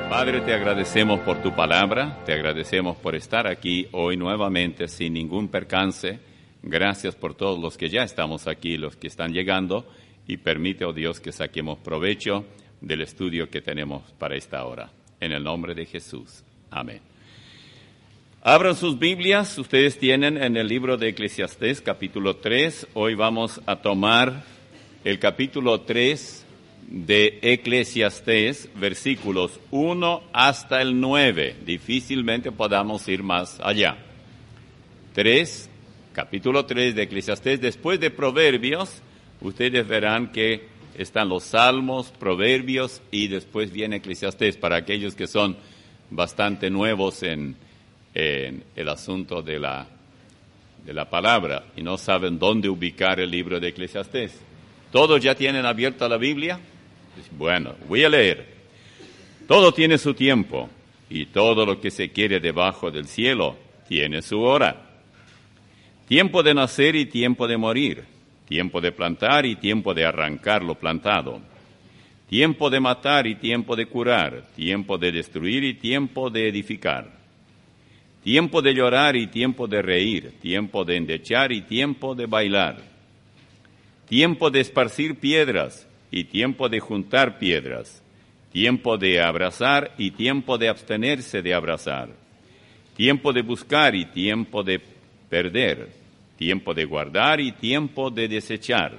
Padre, te agradecemos por tu palabra, te agradecemos por estar aquí hoy nuevamente sin ningún percance. Gracias por todos los que ya estamos aquí, los que están llegando, y permite, oh Dios, que saquemos provecho del estudio que tenemos para esta hora. En el nombre de Jesús. Amén. Abran sus Biblias, ustedes tienen en el libro de Eclesiastés, capítulo 3. Hoy vamos a tomar el capítulo 3 de Eclesiastés, versículos 1 hasta el 9. Difícilmente podamos ir más allá. Capítulo 3 de Eclesiastés. Después de Proverbios, ustedes verán que están los Salmos, Proverbios y después viene Eclesiastés, para aquellos que son bastante nuevos en el asunto de la palabra y no saben dónde ubicar el libro de Eclesiastés. ¿Todos ya tienen abierta la Biblia? Bueno, voy a leer. Todo tiene su tiempo y todo lo que se quiere debajo del cielo tiene su hora. Tiempo de nacer y tiempo de morir. Tiempo de plantar y tiempo de arrancar lo plantado. Tiempo de matar y tiempo de curar. Tiempo de destruir y tiempo de edificar. Tiempo de llorar y tiempo de reír. Tiempo de endechar y tiempo de bailar. Tiempo de esparcir piedras y tiempo de juntar piedras. Tiempo de abrazar y tiempo de abstenerse de abrazar. Tiempo de buscar y tiempo de perder. Tiempo de guardar y tiempo de desechar.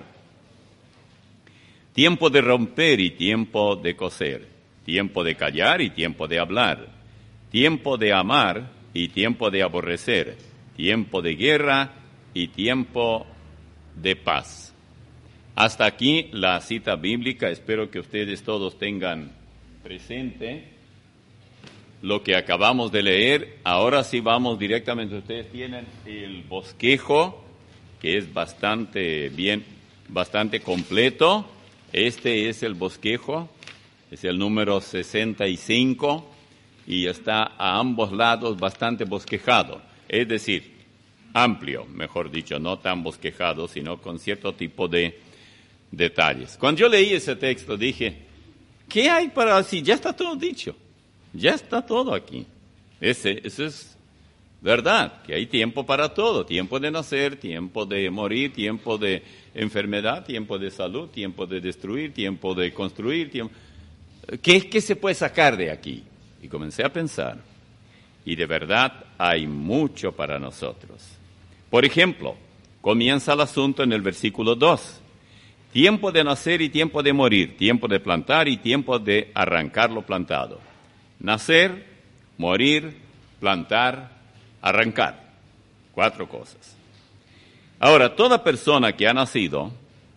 Tiempo de romper y tiempo de coser. Tiempo de callar y tiempo de hablar. Tiempo de amar y tiempo de aborrecer. Tiempo de guerra y tiempo de paz. Hasta aquí la cita bíblica. Espero que ustedes todos tengan presente lo que acabamos de leer. Ahora sí vamos directamente. Ustedes tienen el bosquejo, que es bastante completo. Este es el bosquejo, es el número 65 y está a ambos lados bastante bosquejado. Es decir, amplio, mejor dicho, no tan bosquejado, sino con cierto tipo de detalles. Cuando yo leí ese texto dije, ¿qué hay para así? Ya está todo dicho. Ya está todo aquí. Eso es verdad, que hay tiempo para todo. Tiempo de nacer, tiempo de morir, tiempo de enfermedad, tiempo de salud, tiempo de destruir, tiempo de construir. ¿Qué se puede sacar de aquí? Y comencé a pensar. Y de verdad hay mucho para nosotros. Por ejemplo, comienza el asunto en el versículo 2. Tiempo de nacer y tiempo de morir. Tiempo de plantar y tiempo de arrancar lo plantado. Nacer, morir, plantar, arrancar. 4 cosas. Ahora, toda persona que ha nacido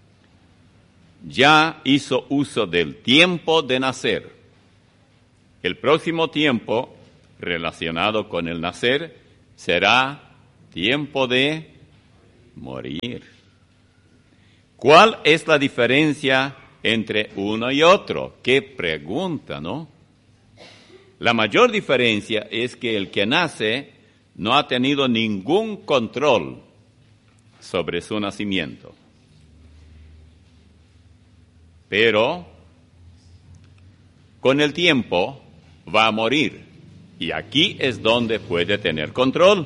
ya hizo uso del tiempo de nacer. El próximo tiempo relacionado con el nacer será tiempo de morir. ¿Cuál es la diferencia entre uno y otro? Qué pregunta, ¿no? La mayor diferencia es que el que nace no ha tenido ningún control sobre su nacimiento. Pero con el tiempo va a morir. Y aquí es donde puede tener control.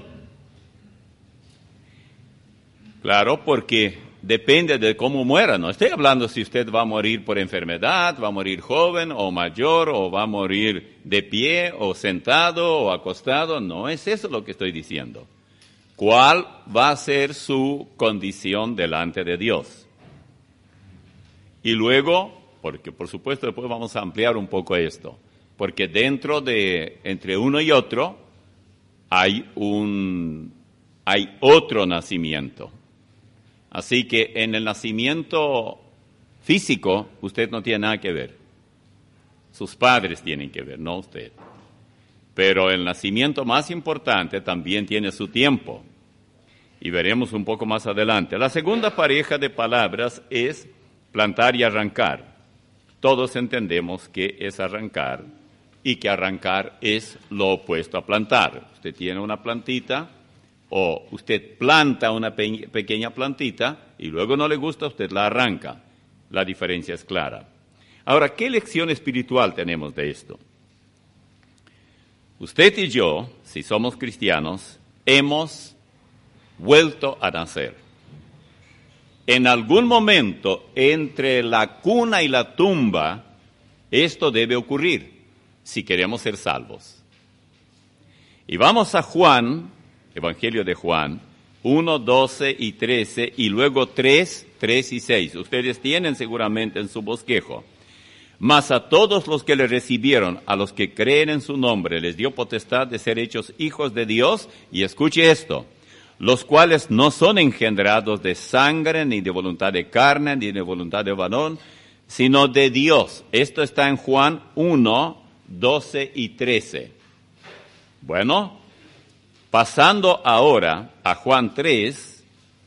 Claro, porque depende de cómo muera. No estoy hablando si usted va a morir por enfermedad, va a morir joven o mayor, o va a morir de pie o sentado o acostado. No es eso lo que estoy diciendo. ¿Cuál va a ser su condición delante de Dios? Y luego, porque por supuesto después vamos a ampliar un poco esto, porque entre uno y otro hay otro nacimiento. Así que en el nacimiento físico usted no tiene nada que ver. Sus padres tienen que ver, no usted. Pero el nacimiento más importante también tiene su tiempo. Y veremos un poco más adelante. La segunda pareja de palabras es plantar y arrancar. Todos entendemos que es arrancar y que arrancar es lo opuesto a plantar. Usted tiene una plantita o usted planta una pequeña plantita y luego no le gusta, usted la arranca. La diferencia es clara. Ahora, ¿qué lección espiritual tenemos de esto? Usted y yo, si somos cristianos, hemos vuelto a nacer. En algún momento, entre la cuna y la tumba, esto debe ocurrir, si queremos ser salvos. Y vamos a Juan, Evangelio de Juan, 1, 12 y 13, y luego 3, 3 y 6. Ustedes tienen seguramente en su bosquejo. Mas a todos los que le recibieron, a los que creen en su nombre, les dio potestad de ser hechos hijos de Dios. Y escuche esto, los cuales no son engendrados de sangre, ni de voluntad de carne, ni de voluntad de varón, sino de Dios. Esto está en Juan 1, 12 y 13. Bueno, pasando ahora a Juan 3,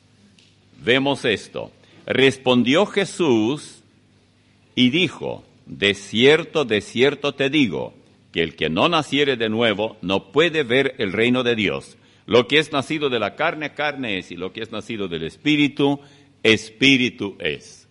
vemos esto. Respondió Jesús y dijo, de cierto te digo, que el que no naciere de nuevo no puede ver el reino de Dios. Lo que es nacido de la carne, carne es, y lo que es nacido del Espíritu, Espíritu es.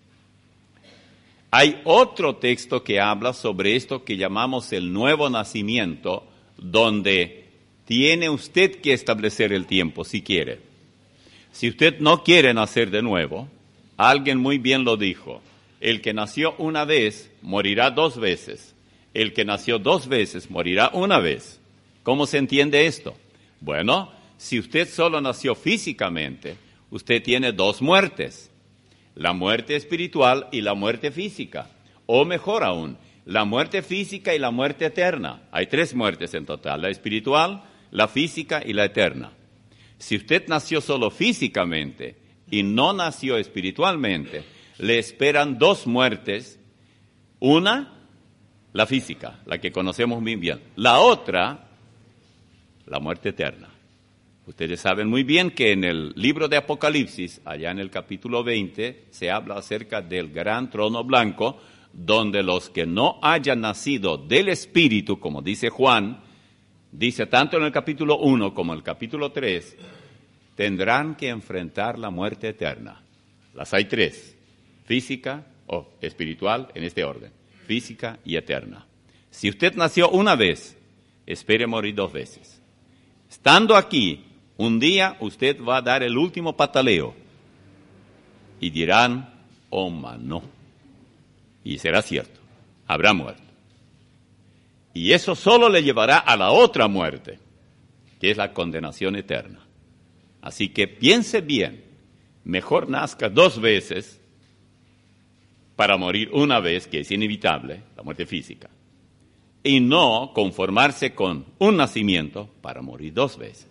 Hay otro texto que habla sobre esto que llamamos el nuevo nacimiento, donde tiene usted que establecer el tiempo si quiere. Si usted no quiere nacer de nuevo, alguien muy bien lo dijo, el que nació una vez morirá 2 veces, el que nació 2 veces morirá una vez. ¿Cómo se entiende esto? Bueno, si usted solo nació físicamente, usted tiene 2 muertes, la muerte espiritual y la muerte física, o mejor aún, la muerte física y la muerte eterna. Hay 3 muertes en total, la espiritual, la física y la eterna. Si usted nació solo físicamente y no nació espiritualmente, le esperan 2 muertes. Una, la física, la que conocemos muy bien. La otra, la muerte eterna. Ustedes saben muy bien que en el libro de Apocalipsis, allá en el capítulo 20, se habla acerca del gran trono blanco, donde los que no hayan nacido del Espíritu, como dice Juan, dice tanto en el capítulo 1 como en el capítulo 3, tendrán que enfrentar la muerte eterna. Las hay 3, física o espiritual en este orden, física y eterna. Si usted nació una vez, espere morir 2 veces. Estando aquí, un día usted va a dar el último pataleo y dirán, oh mano, y será cierto, habrá muerto. Y eso solo le llevará a la otra muerte, que es la condenación eterna. Así que piense bien, mejor nazca 2 veces para morir una vez, que es inevitable, la muerte física, y no conformarse con un nacimiento para morir 2 veces.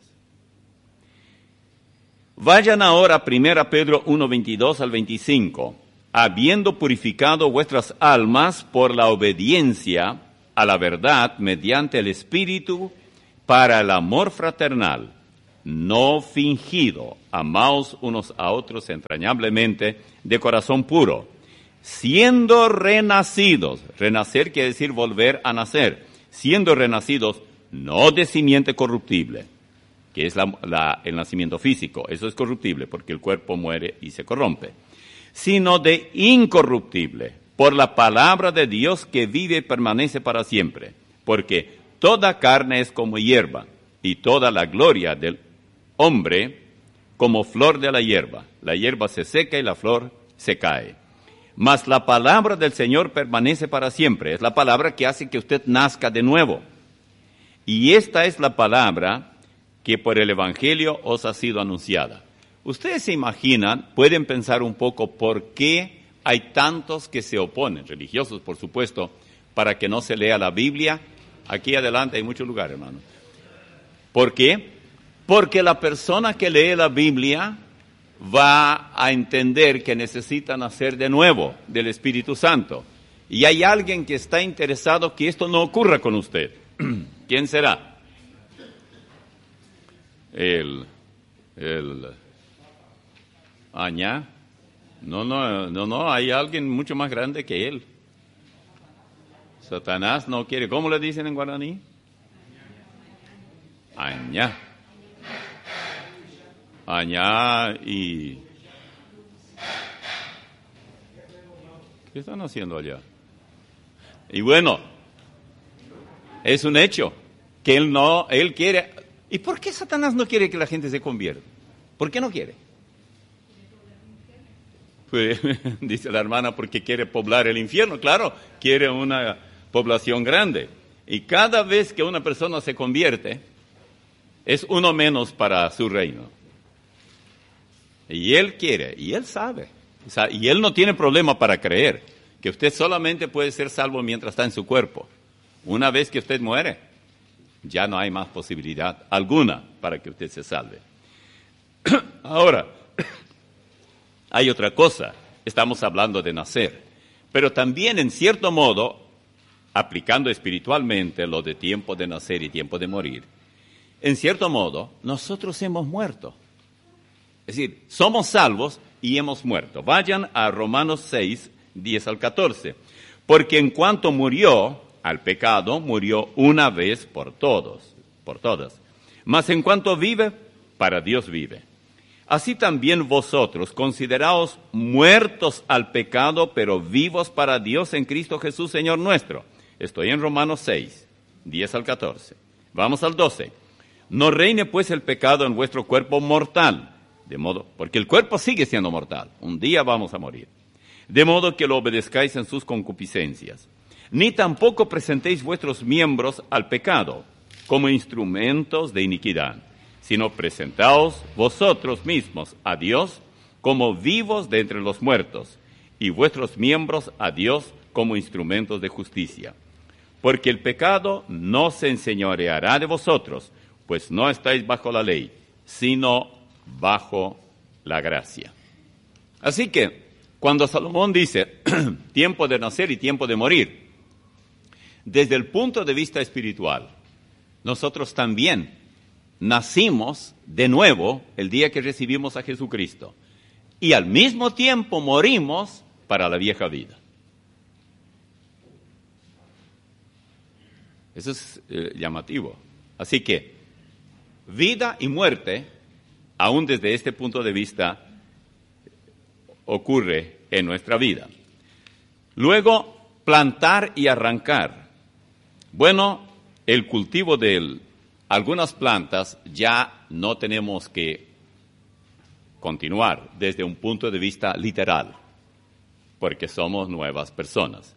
Vayan ahora a 1 Pedro 1, 22 al 25, habiendo purificado vuestras almas por la obediencia a la verdad mediante el Espíritu para el amor fraternal, no fingido, amaos unos a otros entrañablemente de corazón puro, siendo renacidos, renacer quiere decir volver a nacer, siendo renacidos no de simiente corruptible, que es el nacimiento físico, eso es corruptible porque el cuerpo muere y se corrompe, sino de incorruptible, por la palabra de Dios que vive y permanece para siempre, porque toda carne es como hierba, y toda la gloria del hombre como flor de la hierba se seca y la flor se cae. Mas la palabra del Señor permanece para siempre, es la palabra que hace que usted nazca de nuevo. Y esta es la palabra que por el Evangelio os ha sido anunciada. Ustedes se imaginan, pueden pensar un poco por qué hay tantos que se oponen, religiosos por supuesto, para que no se lea la Biblia. Aquí adelante hay muchos lugares, hermanos. ¿Por qué? Porque la persona que lee la Biblia va a entender que necesita nacer de nuevo del Espíritu Santo. Y hay alguien que está interesado que esto no ocurra con usted. ¿Quién será? Añá. No, hay alguien mucho más grande que él. Satanás no quiere. ¿Cómo le dicen en guaraní? Añá. Añá y... ¿Qué están haciendo allá? Y bueno, es un hecho. que él quiere. ¿Y por qué Satanás no quiere que la gente se convierta? ¿Por qué no quiere? Pues, dice la hermana, porque quiere poblar el infierno. Claro, quiere una población grande. Y cada vez que una persona se convierte, es uno menos para su reino. Y él quiere, y él sabe. Y él no tiene problema para creer que usted solamente puede ser salvo mientras está en su cuerpo. Una vez que usted muere, ya no hay más posibilidad alguna para que usted se salve. Ahora, hay otra cosa. Estamos hablando de nacer. Pero también, en cierto modo, aplicando espiritualmente lo de tiempo de nacer y tiempo de morir, en cierto modo, nosotros hemos muerto. Es decir, somos salvos y hemos muerto. Vayan a Romanos 6, 10 al 14. Porque en cuanto murió al pecado, murió una vez por todas. Mas en cuanto vive, para Dios vive. Así también vosotros, consideraos muertos al pecado, pero vivos para Dios en Cristo Jesús, Señor nuestro. Estoy en Romanos 6, 10 al 14. Vamos al 12. No reine pues el pecado en vuestro cuerpo mortal, porque el cuerpo sigue siendo mortal. Un día vamos a morir. De modo que lo obedezcáis en sus concupiscencias. Ni tampoco presentéis vuestros miembros al pecado como instrumentos de iniquidad, sino presentaos vosotros mismos a Dios como vivos de entre los muertos, y vuestros miembros a Dios como instrumentos de justicia. Porque el pecado no se enseñoreará de vosotros, pues no estáis bajo la ley, sino bajo la gracia. Así que, cuando Salomón dice tiempo de nacer y tiempo de morir, desde el punto de vista espiritual, nosotros también nacimos de nuevo el día que recibimos a Jesucristo y al mismo tiempo morimos para la vieja vida. Eso es llamativo. Así que vida y muerte, aún desde este punto de vista, ocurre en nuestra vida. Luego, plantar y arrancar. Bueno, el cultivo de algunas plantas ya no tenemos que continuar desde un punto de vista literal, porque somos nuevas personas.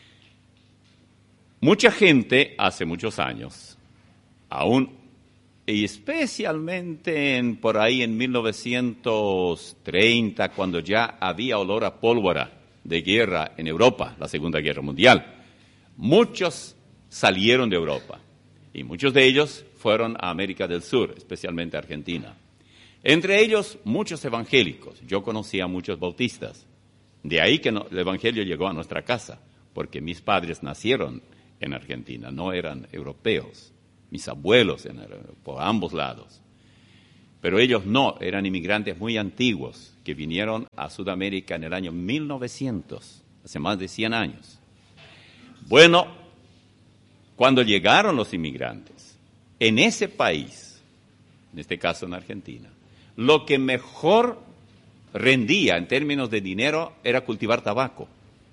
Mucha gente hace muchos años, aún y especialmente por ahí en 1930, cuando ya había olor a pólvora de guerra en Europa, la Segunda Guerra Mundial, muchos salieron de Europa y muchos de ellos fueron a América del Sur, especialmente a Argentina. Entre ellos, muchos evangélicos. Yo conocí a muchos bautistas. De ahí que el evangelio llegó a nuestra casa, porque mis padres nacieron en Argentina, no eran europeos. Mis abuelos por ambos lados. Pero ellos no, eran inmigrantes muy antiguos que vinieron a Sudamérica en el año 1900, hace más de 100 años. Bueno, cuando llegaron los inmigrantes, en ese país, en este caso en Argentina, lo que mejor rendía en términos de dinero era cultivar tabaco.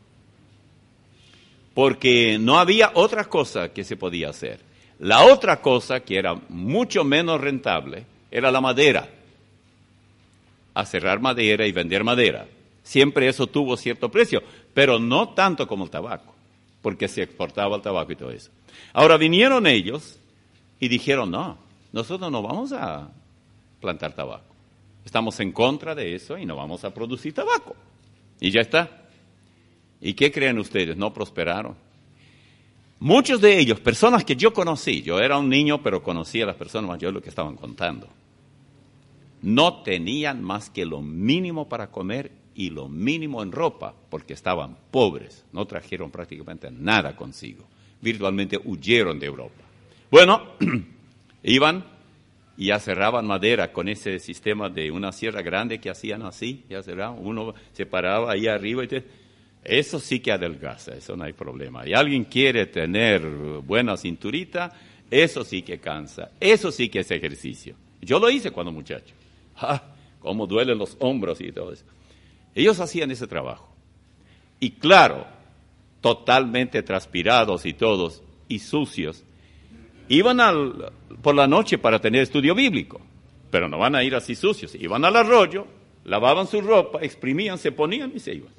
Porque no había otra cosa que se podía hacer. La otra cosa, que era mucho menos rentable, era la madera. Aserrar madera y vender madera. Siempre eso tuvo cierto precio, pero no tanto como el tabaco, porque se exportaba el tabaco y todo eso. Ahora vinieron ellos y dijeron, no, nosotros no vamos a plantar tabaco. Estamos en contra de eso y no vamos a producir tabaco. Y ya está. ¿Y qué creen ustedes? No prosperaron. Muchos de ellos, personas que yo conocí, yo era un niño, pero conocía a las personas mayores que estaban contando, no tenían más que lo mínimo para comer y lo mínimo en ropa, porque estaban pobres, no trajeron prácticamente nada consigo, virtualmente huyeron de Europa. Bueno, iban y aserraban madera con ese sistema de una sierra grande que hacían así, y aserraban, uno se paraba ahí arriba y eso sí que adelgaza, eso no hay problema. Y alguien quiere tener buena cinturita, eso sí que cansa, eso sí que es ejercicio. Yo lo hice cuando muchacho. Cómo duelen los hombros y todo eso. Ellos hacían ese trabajo. Y claro, totalmente transpirados y todos, y sucios. Iban por la noche para tener estudio bíblico, pero no van a ir así sucios. Iban al arroyo, lavaban su ropa, exprimían, se ponían y se iban.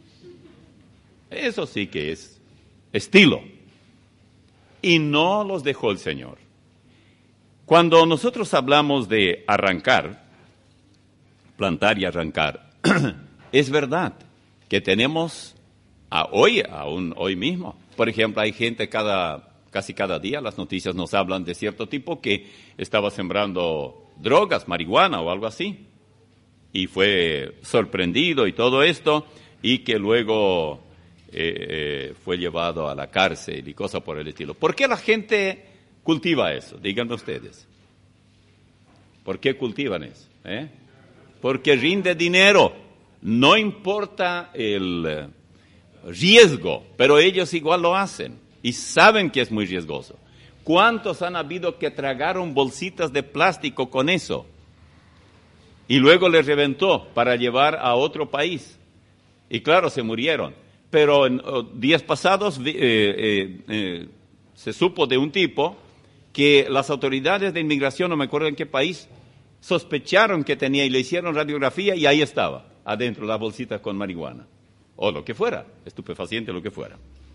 Eso sí que es estilo. Y no los dejó el Señor. Cuando nosotros hablamos de arrancar, plantar y arrancar, es verdad que tenemos aún hoy mismo. Por ejemplo, hay gente casi cada día, las noticias nos hablan de cierto tipo que estaba sembrando drogas, marihuana o algo así, y fue sorprendido y todo esto, y que luego fue llevado a la cárcel y cosas por el estilo. ¿Por qué la gente cultiva eso? Díganme ustedes. ¿Por qué cultivan eso? Porque rinde dinero. No importa el riesgo, pero ellos igual lo hacen y saben que es muy riesgoso. ¿Cuántos han habido que tragaron bolsitas de plástico con eso? Y luego les reventó para llevar a otro país. Y claro, se murieron. Pero en días pasados se supo de un tipo que las autoridades de inmigración, no me acuerdo en qué país, sospecharon que tenía y le hicieron radiografía y ahí estaba, adentro la bolsita con marihuana. O lo que fuera, estupefaciente, lo que fuera.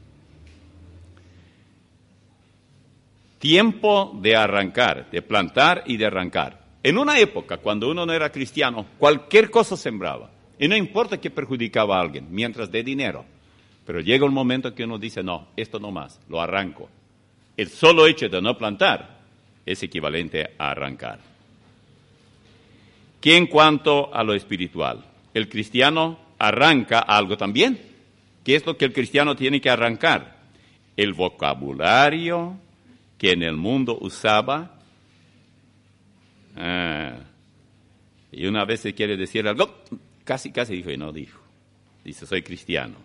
Tiempo de arrancar, de plantar y de arrancar. En una época, cuando uno no era cristiano, cualquier cosa sembraba. Y no importa que perjudicaba a alguien, mientras dé dinero. Pero llega un momento que uno dice, no, esto no más, lo arranco. El solo hecho de no plantar es equivalente a arrancar. ¿Qué en cuanto a lo espiritual? El cristiano arranca algo también. ¿Qué es lo que el cristiano tiene que arrancar? El vocabulario que en el mundo usaba. Y una vez se quiere decir algo, casi dijo y no dijo. Dice, soy cristiano.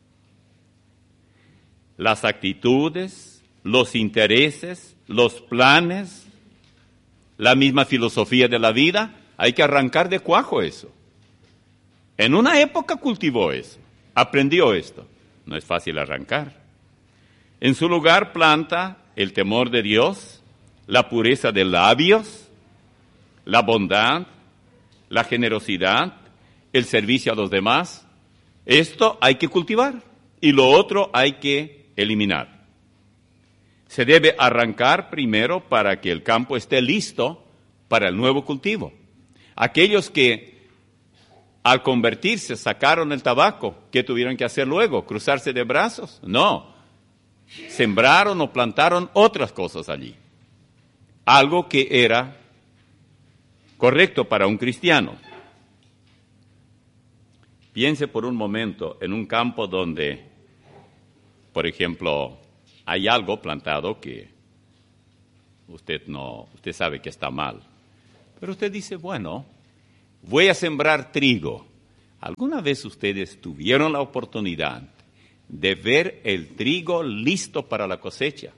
Las actitudes, los intereses, los planes, la misma filosofía de la vida, hay que arrancar de cuajo eso. En una época cultivó eso, aprendió esto. No es fácil arrancar. En su lugar planta el temor de Dios, la pureza de labios, la bondad, la generosidad, el servicio a los demás. Esto hay que cultivar y lo otro hay que eliminar. Se debe arrancar primero para que el campo esté listo para el nuevo cultivo. Aquellos que al convertirse sacaron el tabaco, ¿qué tuvieron que hacer luego? ¿Cruzarse de brazos? No. Sembraron o plantaron otras cosas allí. Algo que era correcto para un cristiano. Piense por un momento en un campo donde, por ejemplo, hay algo plantado que usted sabe que está mal. Pero usted dice, bueno, voy a sembrar trigo. ¿Alguna vez ustedes tuvieron la oportunidad de ver el trigo listo para la cosecha?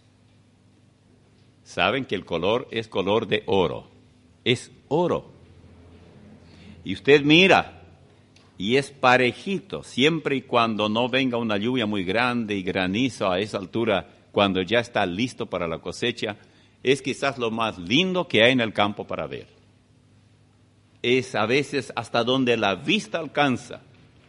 Saben que el color es color de oro. Es oro. Y usted mira, y es parejito, siempre y cuando no venga una lluvia muy grande y granizo a esa altura, cuando ya está listo para la cosecha, es quizás lo más lindo que hay en el campo para ver. Es a veces hasta donde la vista alcanza,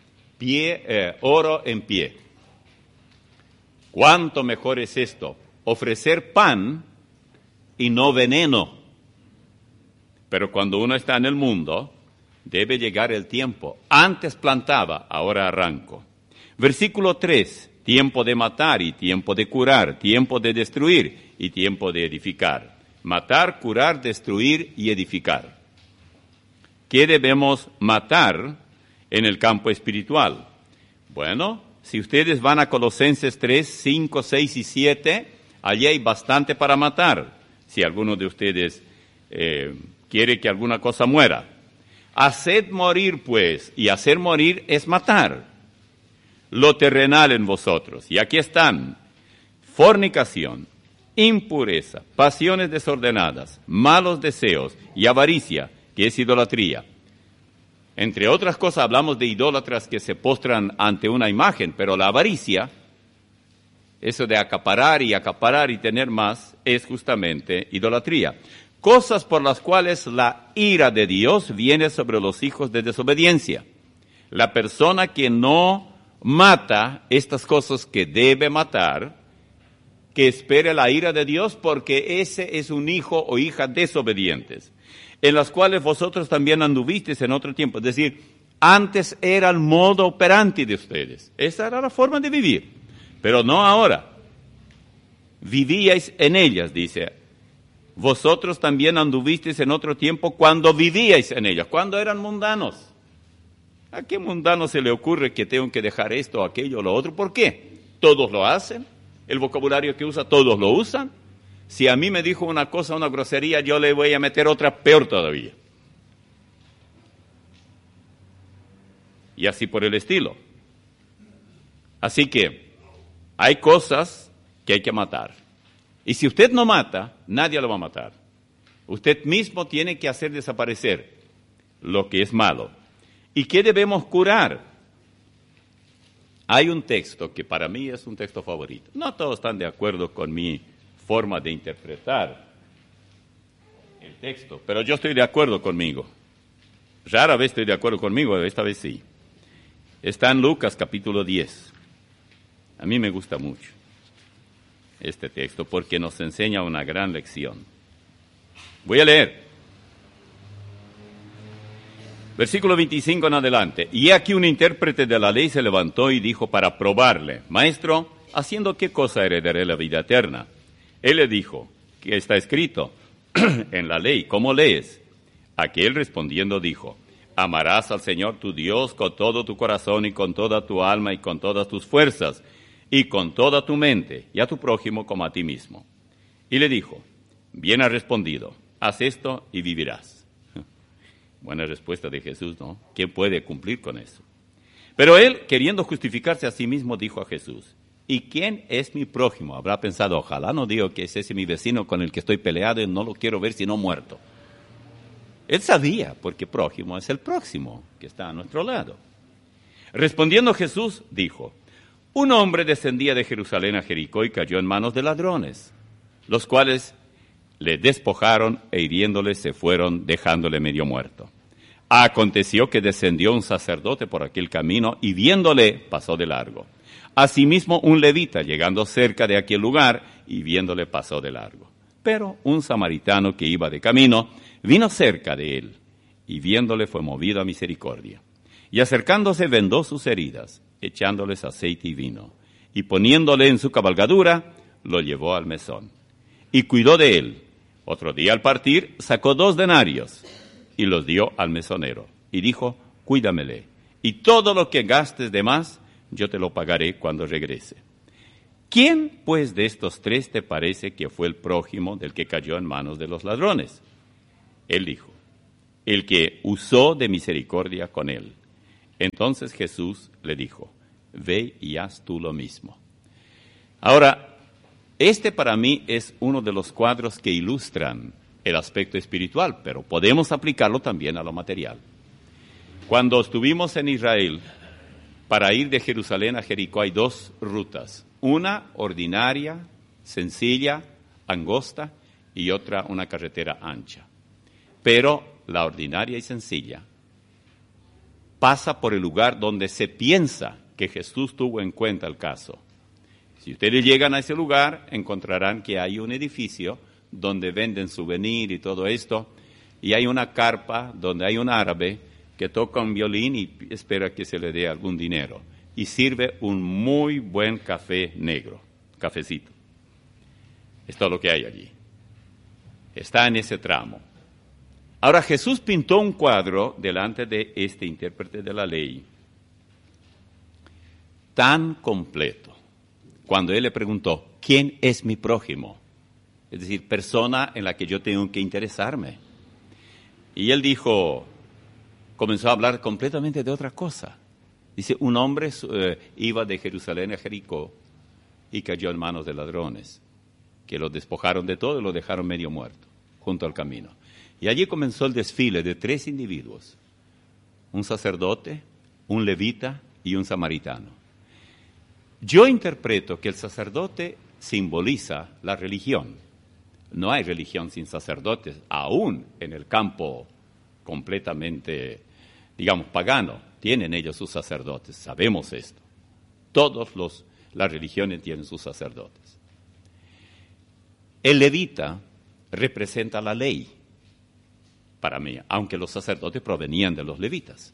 oro en pie. ¿Cuánto mejor es esto? Ofrecer pan y no veneno. Pero cuando uno está en el mundo, debe llegar el tiempo. Antes plantaba, ahora arranco. Versículo 3, tiempo de matar y tiempo de curar, tiempo de destruir y tiempo de edificar. Matar, curar, destruir y edificar. ¿Qué debemos matar en el campo espiritual? Bueno, si ustedes van a Colosenses 3, 5, 6 y 7, allí hay bastante para matar. Si alguno de ustedes quiere que alguna cosa muera. Haced morir, pues, y hacer morir es matar lo terrenal en vosotros. Y aquí están: fornicación, impureza, pasiones desordenadas, malos deseos y avaricia, que es idolatría. Entre otras cosas hablamos de idólatras que se postran ante una imagen, pero la avaricia Eso de acaparar y tener más es justamente idolatría. Cosas por las cuales la ira de Dios viene sobre los hijos de desobediencia. La persona que no mata estas cosas que debe matar, que espere la ira de Dios, porque ese es un hijo o hija desobedientes, en las cuales vosotros también anduvisteis en otro tiempo. Es decir, antes era el modo operandi de ustedes. Esa era la forma de vivir, pero no ahora. Vivíais en ellas, dice. Vosotros también anduvisteis en otro tiempo cuando vivíais en ellas, cuando eran mundanos. ¿A qué mundano se le ocurre que tengo que dejar esto, aquello, lo otro? ¿Por qué? Todos lo hacen. El vocabulario que usa, todos lo usan. Si a mí me dijo una cosa, una grosería, yo le voy a meter otra peor todavía. Y así por el estilo. Así que hay cosas que hay que matar. Y si usted no mata, nadie lo va a matar. Usted mismo tiene que hacer desaparecer lo que es malo. ¿Y qué debemos curar? Hay un texto que para mí es un texto favorito. No todos están de acuerdo con mi forma de interpretar el texto, pero yo estoy de acuerdo conmigo. Rara vez estoy de acuerdo conmigo, esta vez sí. Está en Lucas capítulo 10. A mí me gusta mucho este texto porque nos enseña una gran lección. Voy a leer. Versículo 25 en adelante. Y aquí un intérprete de la ley se levantó y dijo para probarle: Maestro, ¿haciendo qué cosa heredaré la vida eterna? Él le dijo: ¿qué está escrito en la ley? ¿Cómo lees? Aquel respondiendo dijo: Amarás al Señor tu Dios con todo tu corazón y con toda tu alma y con todas tus fuerzas y con toda tu mente, y a tu prójimo como a ti mismo. Y le dijo: Bien has respondido, haz esto y vivirás. Buena respuesta de Jesús, ¿no? ¿Quién puede cumplir con eso? Pero él, queriendo justificarse a sí mismo, dijo a Jesús: ¿y quién es mi prójimo? Habrá pensado: ojalá no digo que es ese mi vecino con el que estoy peleado y no lo quiero ver sino muerto. Él sabía, porque prójimo es el próximo que está a nuestro lado. Respondiendo Jesús, dijo: un hombre descendía de Jerusalén a Jericó y cayó en manos de ladrones, los cuales le despojaron e hiriéndole se fueron, dejándole medio muerto. Aconteció que descendió un sacerdote por aquel camino y viéndole pasó de largo. Asimismo un levita, llegando cerca de aquel lugar y viéndole pasó de largo. Pero un samaritano que iba de camino vino cerca de él y viéndole fue movido a misericordia. Y acercándose vendó sus heridas, echándoles aceite y vino, y poniéndole en su cabalgadura, lo llevó al mesón. Y cuidó de él. Otro día al partir, sacó 2 denarios, y los dio al mesonero, y dijo: cuídamele, y todo lo que gastes de más, yo te lo pagaré cuando regrese. ¿Quién, pues, de estos 3 te parece que fue el prójimo del que cayó en manos de los ladrones? Él dijo: el que usó de misericordia con él. Entonces Jesús le dijo: ve y haz tú lo mismo. Ahora, este para mí es uno de los cuadros que ilustran el aspecto espiritual, pero podemos aplicarlo también a lo material. Cuando estuvimos en Israel, para ir de Jerusalén a Jericó hay 2 rutas. Una ordinaria, sencilla, angosta, y otra una carretera ancha. Pero la ordinaria y sencilla pasa por el lugar donde se piensa que Jesús tuvo en cuenta el caso. Si ustedes llegan a ese lugar, encontrarán que hay un edificio donde venden souvenir y todo esto, y hay una carpa donde hay un árabe que toca un violín y espera que se le dé algún dinero, y sirve un muy buen café negro, cafecito. Es todo lo que hay allí. Está en ese tramo. Ahora Jesús pintó un cuadro delante de este intérprete de la ley tan completo, cuando él le preguntó: ¿quién es mi prójimo? Es decir, persona en la que yo tengo que interesarme. Y él comenzó a hablar completamente de otra cosa. Dice: un hombre iba de Jerusalén a Jericó y cayó en manos de ladrones, que lo despojaron de todo y lo dejaron medio muerto, junto al camino. Y allí comenzó el desfile de 3 individuos: un sacerdote, un levita y un samaritano. Yo interpreto que el sacerdote simboliza la religión. No hay religión sin sacerdotes, aún en el campo completamente, digamos, pagano. Tienen ellos sus sacerdotes, sabemos esto. Las religiones tienen sus sacerdotes. El levita representa la ley para mí, aunque los sacerdotes provenían de los levitas.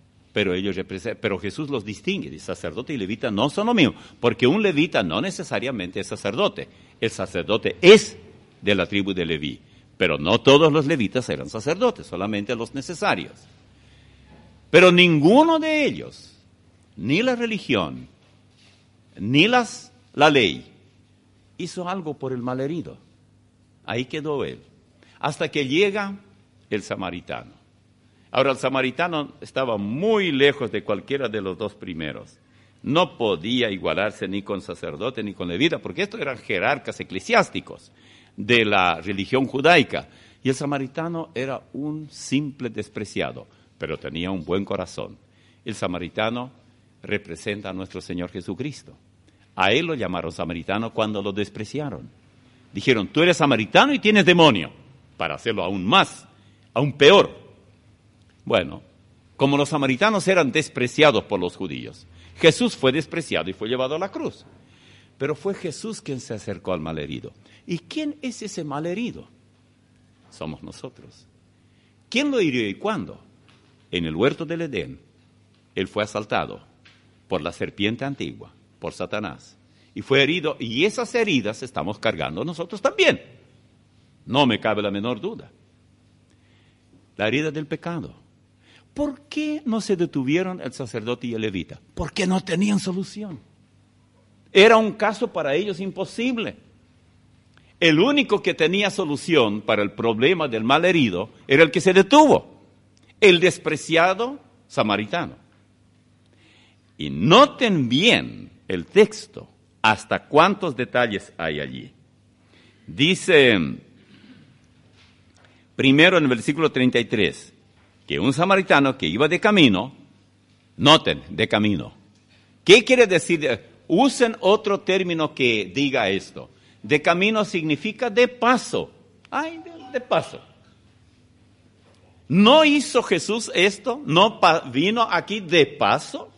Pero Jesús los distingue, de sacerdote y levita no son lo mismo, porque un levita no necesariamente es sacerdote. El sacerdote es de la tribu de Leví, pero no todos los levitas eran sacerdotes, solamente los necesarios. Pero ninguno de ellos, ni la religión, ni la ley, hizo algo por el malherido. Ahí quedó él, hasta que llega el samaritano. Ahora, el samaritano estaba muy lejos de cualquiera de los dos primeros. No podía igualarse ni con sacerdote ni con levita, porque estos eran jerarcas eclesiásticos de la religión judaica. Y el samaritano era un simple despreciado, pero tenía un buen corazón. El samaritano representa a nuestro Señor Jesucristo. A él lo llamaron samaritano cuando lo despreciaron. Dijeron, tú eres samaritano y tienes demonio, para hacerlo aún más, aún peor. Bueno, como los samaritanos eran despreciados por los judíos, Jesús fue despreciado y fue llevado a la cruz. Pero fue Jesús quien se acercó al malherido. ¿Y quién es ese malherido? Somos nosotros. ¿Quién lo hirió y cuándo? En el huerto del Edén, él fue asaltado por la serpiente antigua, por Satanás, y fue herido, y esas heridas estamos cargando nosotros también. No me cabe la menor duda. La herida del pecado. ¿Por qué no se detuvieron el sacerdote y el levita? Porque no tenían solución. Era un caso para ellos imposible. El único que tenía solución para el problema del malherido era el que se detuvo, el despreciado samaritano. Y noten bien el texto, hasta cuántos detalles hay allí. Dice, primero en el versículo 33, que un samaritano que iba de camino, noten, de camino. ¿Qué quiere decir? Usen otro término que diga esto. De camino significa de paso. Ay, de paso. ¿No hizo Jesús esto? ¿No vino aquí de paso?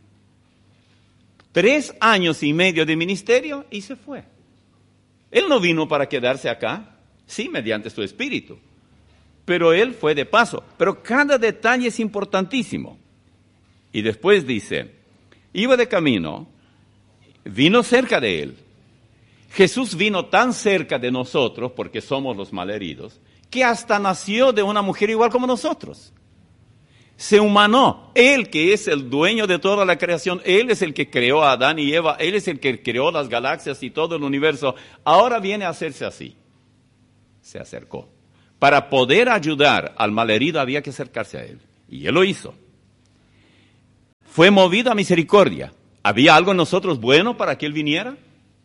3 años y medio de ministerio y se fue. Él no vino para quedarse acá, sí, mediante su espíritu. Pero él fue de paso. Pero cada detalle es importantísimo. Y después dice, iba de camino, vino cerca de él. Jesús vino tan cerca de nosotros, porque somos los malheridos, que hasta nació de una mujer igual como nosotros. Se humanó. Él, que es el dueño de toda la creación, Él es el que creó a Adán y Eva, Él es el que creó las galaxias y todo el universo. Ahora viene a hacerse así. Se acercó. Para poder ayudar al malherido había que acercarse a Él. Y Él lo hizo. Fue movido a misericordia. ¿Había algo en nosotros bueno para que Él viniera?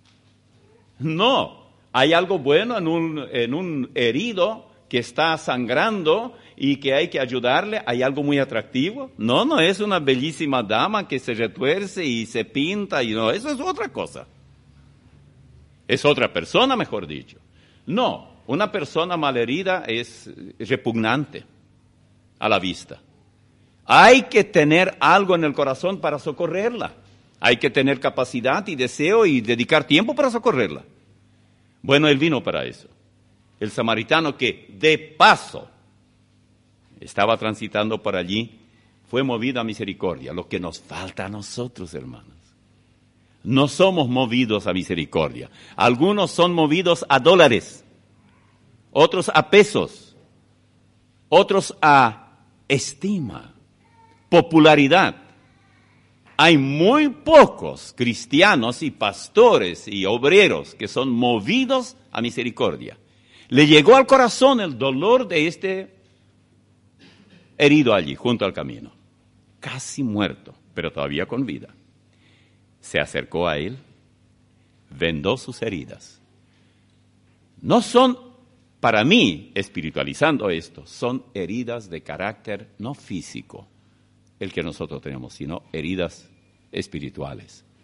No. ¿Hay algo bueno en un herido que está sangrando y que hay que ayudarle? ¿Hay algo muy atractivo? No es una bellísima dama que se retuerce y se pinta y no, eso es otra cosa. Es otra persona, mejor dicho. No, una persona malherida es repugnante a la vista. Hay que tener algo en el corazón para socorrerla. Hay que tener capacidad y deseo y dedicar tiempo para socorrerla. Bueno, Él vino para eso. El samaritano que de paso estaba transitando por allí, fue movido a misericordia. Lo que nos falta a nosotros, hermanos. No somos movidos a misericordia. Algunos son movidos a dólares, otros a pesos, otros a estima, popularidad. Hay muy pocos cristianos y pastores y obreros que son movidos a misericordia. Le llegó al corazón el dolor de este herido allí, junto al camino, casi muerto, pero todavía con vida. Se acercó a él, vendó sus heridas. No son, para mí, espiritualizando esto, son heridas de carácter no físico, el que nosotros tenemos, sino heridas espirituales.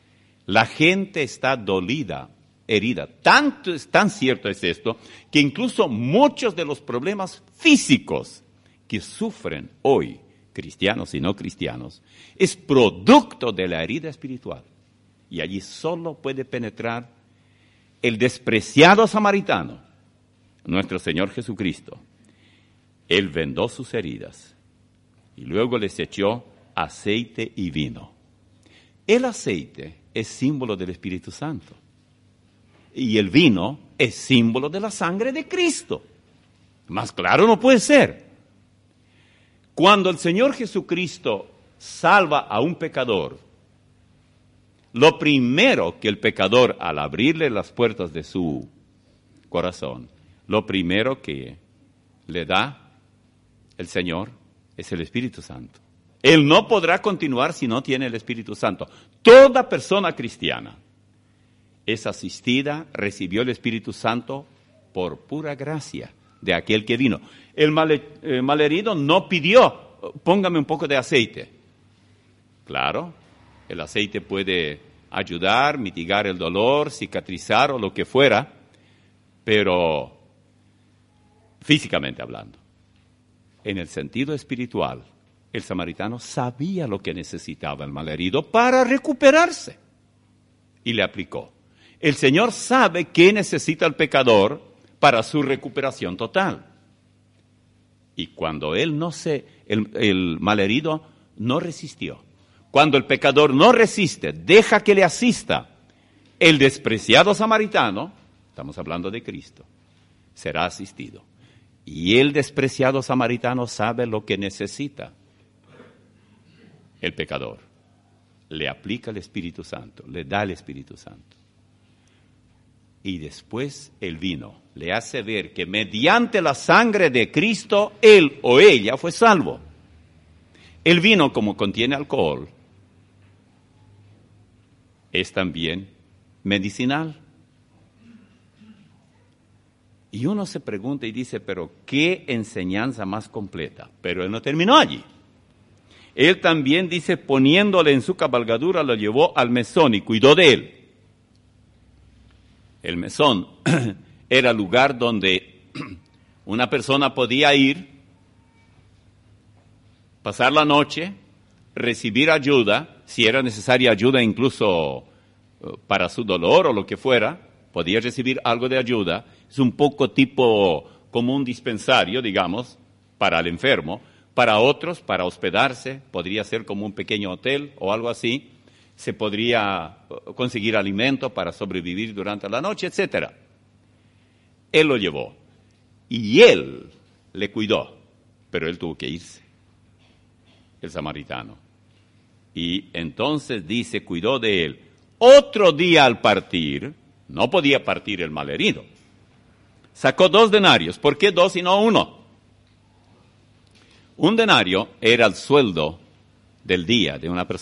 La gente está dolida, herida. Tan cierto es esto, que incluso muchos de los problemas físicos que sufren hoy, cristianos y no cristianos, es producto de la herida espiritual. Y allí solo puede penetrar el despreciado samaritano, nuestro Señor Jesucristo. Él vendó sus heridas y luego les echó aceite y vino. El aceite es símbolo del Espíritu Santo y el vino es símbolo de la sangre de Cristo. Más claro no puede ser. Cuando el Señor Jesucristo salva a un pecador, lo primero que el pecador, al abrirle las puertas de su corazón, lo primero que le da el Señor es el Espíritu Santo. Él no podrá continuar si no tiene el Espíritu Santo. Toda persona cristiana es asistida, recibió el Espíritu Santo por pura gracia de aquel que vino. El malherido no pidió, póngame un poco de aceite. Claro, el aceite puede ayudar, mitigar el dolor, cicatrizar o lo que fuera, pero físicamente hablando. En el sentido espiritual, el samaritano sabía lo que necesitaba el malherido para recuperarse y le aplicó. El Señor sabe qué necesita el pecador para su recuperación total. Y cuando el malherido no resistió, cuando el pecador no resiste, deja que le asista, el despreciado samaritano, estamos hablando de Cristo, será asistido. Y el despreciado samaritano sabe lo que necesita el pecador. Le aplica el Espíritu Santo, le da el Espíritu Santo. Y después el vino le hace ver que mediante la sangre de Cristo, él o ella fue salvo. El vino, como contiene alcohol, es también medicinal. Y uno se pregunta y dice, pero ¿qué enseñanza más completa? Pero él no terminó allí. Él también dice, poniéndole en su cabalgadura, lo llevó al mesón y cuidó de él. El mesón era el lugar donde una persona podía ir, pasar la noche, recibir ayuda, si era necesaria ayuda incluso para su dolor o lo que fuera, podía recibir algo de ayuda. Es un poco tipo como un dispensario, digamos, para el enfermo. Para otros, para hospedarse, podría ser como un pequeño hotel o algo así. Se podría conseguir alimento para sobrevivir durante la noche, etc. Él lo llevó y él le cuidó, pero él tuvo que irse, el samaritano. Y entonces dice, cuidó de él. Otro día al partir, no podía partir el malherido, sacó 2 denarios. ¿Por qué 2 y no 1? Un denario era el sueldo del día de una persona.